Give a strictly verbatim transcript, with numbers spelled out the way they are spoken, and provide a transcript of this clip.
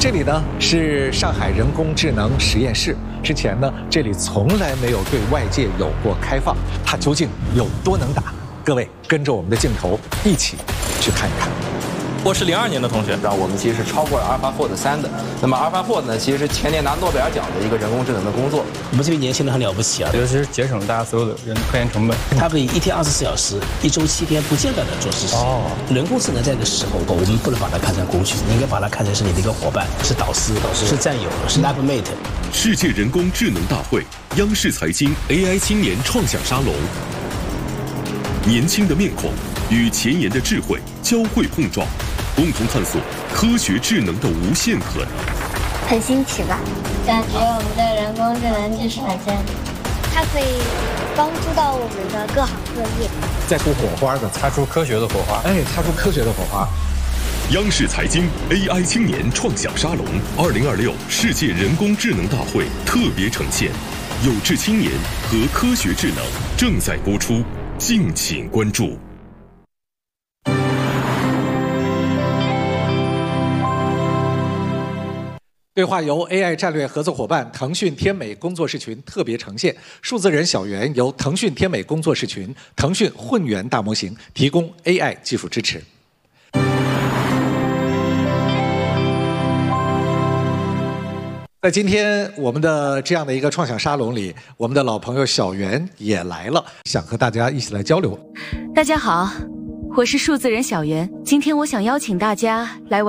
这里呢是上海人工智能实验室。之前呢，这里从来没有对外界有过开放，它究竟有多能打？各位跟着我们的镜头一起去看一看。 我是零二年的同学， 让我们其实是超过了 AlphaFold 三的。那么 AlphaFold 呢，其实是前年拿诺贝尔奖的一个人工智能的工作。 我们这批年轻人很了不起啊， 尤其是节省了大家所有的人科研成本。 它可以一天二十四小时，一周七天不间断的做实习。哦，人工智能在这个时候，我们不能把它看成工具，你应该把它看成是你的一个伙伴，是导师，导师是战友，是 labmate。 世界人工智能大会，央视财经 A I 青年创想沙龙，年轻的面孔与前沿的智慧交汇碰撞。共同探索科学智能的无限可能。 很新奇吧？感觉我们的人工智能就是很真，它可以帮助到我们的各行各业， 再出火花的， 擦出科学的火花。 哎，擦出科学的火花。 央视财经 A I 青年创想沙龙二零二六世界人工智能大会特别呈现，有志青年和科学智能正在播出，敬请关注。 对话由 A I 战略合作伙伴腾讯天美工作室群特别呈现，数字人小猿由腾讯天美工作室群、腾讯混元大模型提供 A I 技术支持。在今天我们的这样的一个创想沙龙里，我们的老朋友小猿也来了，想和大家一起来交流。 大家好，我是数字人小猿，今天我想邀请大家来玩。